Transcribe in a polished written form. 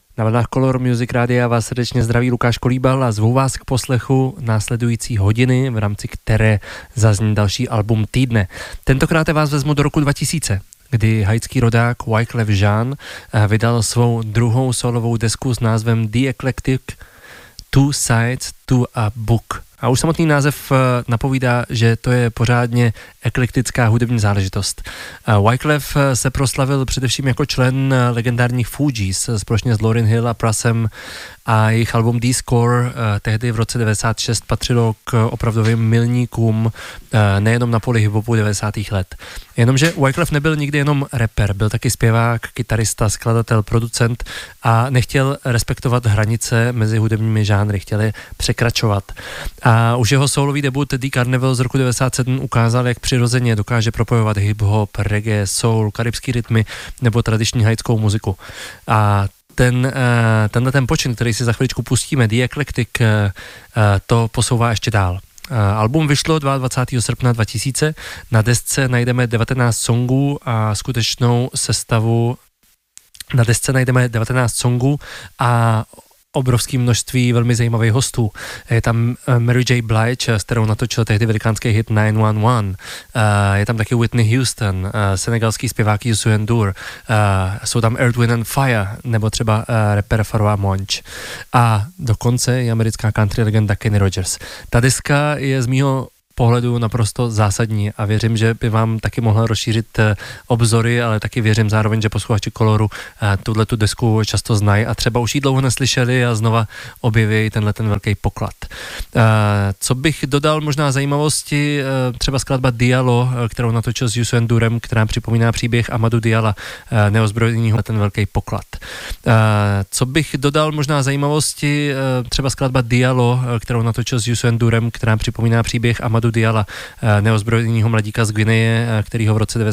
Na vlnách Color Music Rádia vás srdečně zdraví Lukáš Kolíbal a zvu vás k poslechu následující hodiny, v rámci které zazní další album týdne. Tentokrát vás vezmu do roku 2000, kdy haitský rodák Wyclef Jean vydal svou druhou solovou desku s názvem The Eclectic Two Sides to a Book. A už samotný název napovídá, že to je pořádně eklektická hudební záležitost. Wyclef se proslavil především jako člen legendárních Fugees společně s Lauryn Hill a Prasem a jejich album D-Score tehdy v roce 96 patřilo k opravdovým milníkům nejenom na poli hiphopu 90. let. Jenomže Wyclef nebyl nikdy jenom rapper, byl taky zpěvák, kytarista, skladatel, producent a nechtěl respektovat hranice mezi hudebními žánry, chtěl je překračovat. A už jeho soulový debut The Carnival z roku 97 ukázal, jak přirozeně dokáže propojovat hip-hop, reggae, soul, karibský rytmy nebo tradiční haitskou muziku. A tenhle ten počin, který si za chviličku pustíme, The Eclectic, to posouvá ještě dál. Album vyšlo 22. srpna 2000, na desce najdeme 19 songů a skutečnou sestavu. Na desce najdeme 19 songů a obrovské množství velmi zajímavých hostů. Je tam Mary J. Blige, s kterou natočil tehdy velikánský hit 911. Je tam taky Whitney Houston, senegalský zpěvák Youssou N'Dour. Jsou tam Earth, Wind and Fire, nebo třeba rapper Pharoah Monch. A dokonce je americká country legenda Kenny Rogers. Ta deska je z mýho pohledu naprosto zásadní a věřím, že by vám taky mohla rozšířit obzory, ale taky věřím zároveň, že posluchači Coloru tuhletu desku často znají a třeba už ji dlouho neslyšeli a znova objeví ten velký poklad. Co bych dodal možná zajímavosti, třeba skladba Diallo, kterou natočil s Youssou N'Dourem, která připomíná příběh Amadou Dialla, neozbrojeného, ten velký poklad. Co bych dodal možná zajímavosti, třeba skladba Diallo, kterou natočil s Youssou N'Dourem, která připomíná příběh Amadou Dialla, neozbrojeného mladíka z Guineje, kterýho v roce